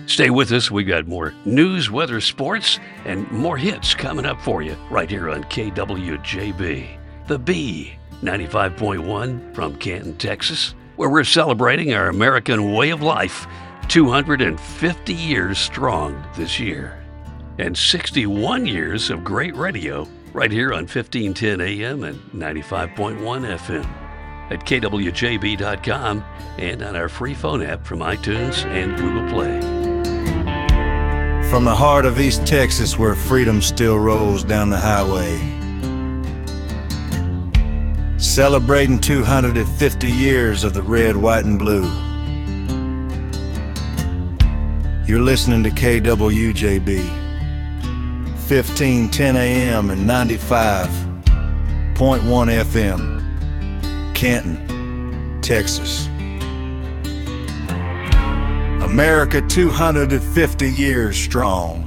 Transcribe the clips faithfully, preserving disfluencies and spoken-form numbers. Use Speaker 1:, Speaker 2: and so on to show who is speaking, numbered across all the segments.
Speaker 1: Stay with us. We got more news, weather, sports, and more hits coming up for you right here on K W J B. The B, ninety-five point one from Canton, Texas, where we're celebrating our American way of life, two hundred fifty years strong this year. And sixty-one years of great radio right here on fifteen ten A M and ninety-five point one F M. At K W J B dot com and on our free phone app from iTunes and Google Play.
Speaker 2: From the heart of East Texas, where freedom still rolls down the highway, celebrating two hundred fifty years of the red, white, and blue. You're listening to K W J B, fifteen ten A M and ninety-five point one F M, Canton, Texas. America two hundred fifty years strong.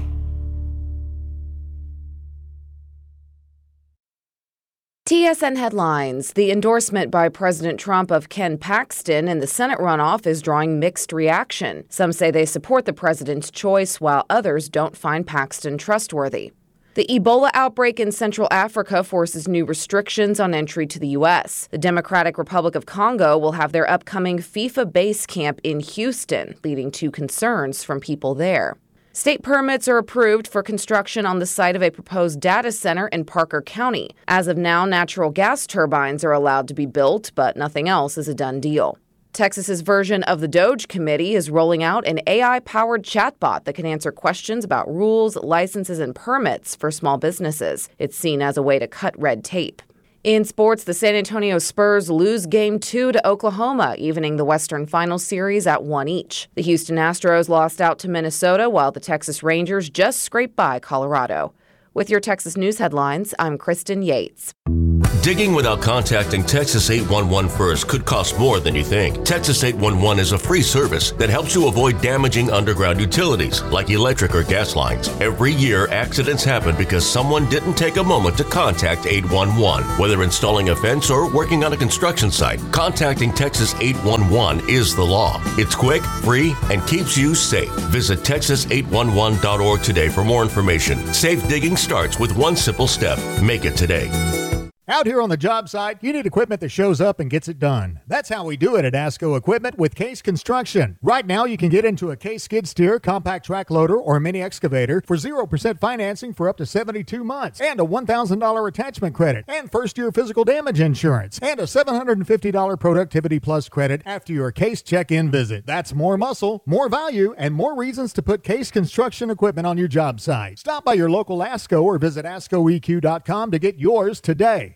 Speaker 3: T S N headlines. The endorsement by President Trump of Ken Paxton in the Senate runoff is drawing mixed reaction. Some say they support the president's choice, while others don't find Paxton trustworthy. The Ebola outbreak in Central Africa forces new restrictions on entry to the U S. The Democratic Republic of Congo will have their upcoming FIFA base camp in Houston, leading to concerns from people there. State permits are approved for construction on the site of a proposed data center in Parker County. As of now, natural gas turbines are allowed to be built, but nothing else is a done deal. Texas's version of the DOGE committee is rolling out an A I-powered chatbot that can answer questions about rules, licenses, and permits for small businesses. It's seen as a way to cut red tape. In sports, the San Antonio Spurs lose Game two to Oklahoma, evening the Western Final Series at one each. The Houston Astros lost out to Minnesota, while the Texas Rangers just scraped by Colorado. With your Texas News headlines, I'm Kristen Yates.
Speaker 4: Digging without contacting Texas eight one one first could cost more than you think. Texas eight one one is a free service that helps you avoid damaging underground utilities like electric or gas lines. Every year, accidents happen because someone didn't take a moment to contact eight one one. Whether installing a fence or working on a construction site, contacting Texas eight one one is the law. It's quick, free, and keeps you safe. Visit Texas eight one one dot org today for more information. Safe digging starts with one simple step. Make it today.
Speaker 5: Out here on the job site, you need equipment that shows up and gets it done. That's how we do it at ASCO Equipment with Case Construction. Right now, you can get into a Case skid steer, compact track loader, or mini excavator for zero percent financing for up to seventy-two months, and a one thousand dollars attachment credit, and first-year physical damage insurance, and a seven hundred fifty dollars Productivity Plus credit after your Case check-in visit. That's more muscle, more value, and more reasons to put Case Construction equipment on your job site. Stop by your local ASCO or visit asco e q dot com to get yours today.